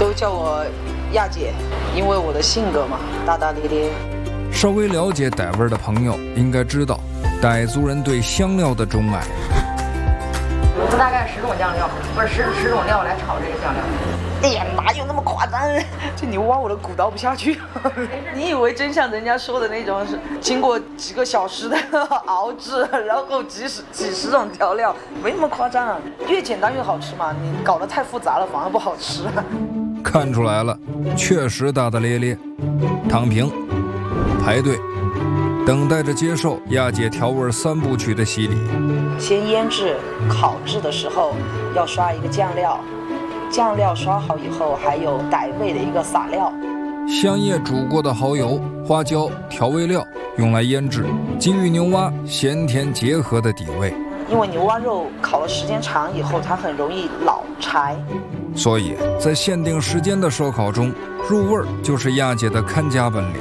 都叫我亚姐，因为我的性格嘛，大大咧咧。 稍微了解傣味的朋友应该知道，傣族人对香料的钟爱。 我们大概10种酱料，不是10种料来炒这个酱料。 哎呀，哪有那么夸张？这牛蛙我都鼓捣不下去。你以为真像人家说的那种是经过几个小时的熬制，然后几十种调料，没那么夸张啊。越简单越好吃嘛，你搞得太复杂了反而不好吃。 看出来了，确实大大咧咧。躺平，排队，等待着接受亚姐调味3部曲的洗礼。 先腌制、烤制的时候要刷一个酱料。酱料刷好以后，还有傣味的一个撒料， 香叶煮过的蚝油、花椒、调味料用来腌制，给予牛蛙咸甜结合的底味。 因为牛蛙肉烤了时间长以后，它很容易老柴， 所以在限定时间的烧烤中，入味就是亚姐的看家本领。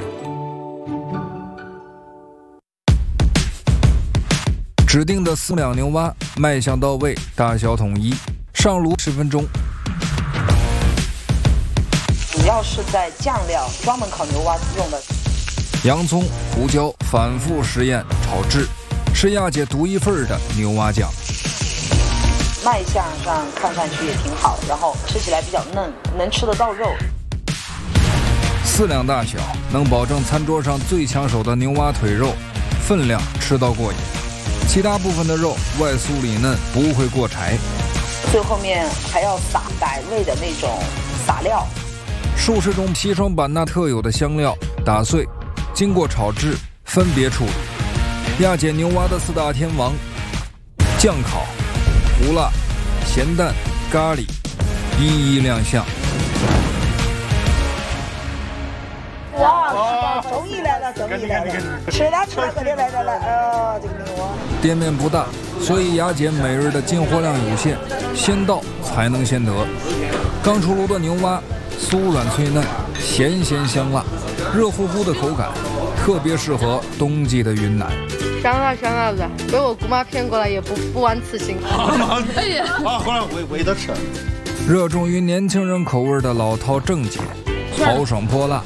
指定的4两牛蛙，卖相到位，大小统一，上炉10分钟。 主要是在酱料，专门烤牛蛙用的。 洋葱、胡椒反复实验炒制，是亚姐独一份的牛蛙酱。 卖相上看上去也挺好，然后吃起来比较嫩，能吃得到肉。 4两大小，能保证餐桌上最抢手的牛蛙腿肉分量吃到过瘾，其他部分的肉外酥里嫩，不会过柴。 最后面还要撒傣味的那种撒料。 数十种西双版纳特有的香料打碎，经过炒制，分别处理。亚姐牛蛙的4大天王：酱烤、胡辣、咸蛋、咖喱，一一亮相。 哇，终于来了，吃了，快点来，这个牛蛙。 店面不大，所以亚姐每日的进货量有限，先到才能先得。刚出炉的牛蛙酥软脆嫩，咸咸香辣，热乎乎的口感，特别适合冬季的云南。 香辣的，被我姑妈骗过来也不枉此行。 哎呀，回来喂着吃。 热衷于年轻人口味的老饕郑姐，豪爽泼辣，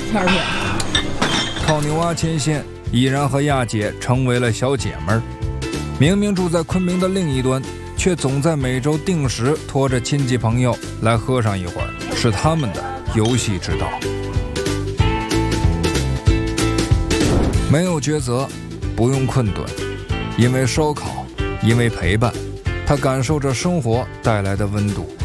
靠牛蛙牵线，已然和亚姐成为了小姐们儿。明明住在昆明的另一端，却总在每周定时拖着亲戚朋友来喝上一会儿，是他们的游戏之道。没有抉择，不用困顿，因为烧烤，因为陪伴，他感受着生活带来的温度。